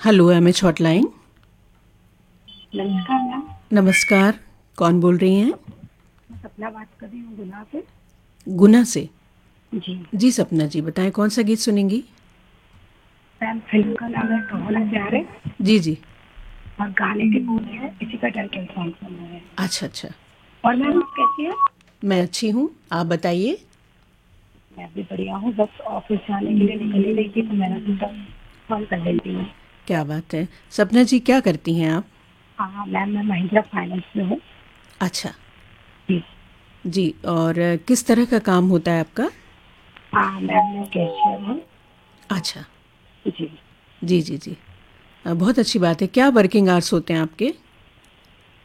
Hello MH hotline. नमस्कार ma'am. नमस्कार, कौन बोल रही हैं? मैं सपना बात कर रही हूँ गुना से। गुना से। जी जी सपना जी, बताएं कौन सा गीत सुनेंगी? मैम, फिल्म का नाम है कहो ना प्यारे जी जी। और गाने के बोल है इसी का टाइटल सॉन्ग सुनना है। अच्छा अच्छा। और मैम आप कैसी हैं? मैं अच्छी हूँ, आप बताइए। मैं भी बढ़िया हूँ, बस ऑफिस जाने के लिए निकल ही रही थी तो मैंने सोचा कॉल कर लेती हूँ। क्या बात है। सपना जी क्या करती हैं आप? हाँ मैम, मैं महिंद्रा फाइनेंस में हूँ। अच्छा। जी। जी, और किस तरह का काम होता है आपका? हाँ मैम, मैं कैशियर हूँ। अच्छा। जी। जी जी जी। बहुत अच्छी बात है। क्या वर्किंग आवर्स होते हैं आपके?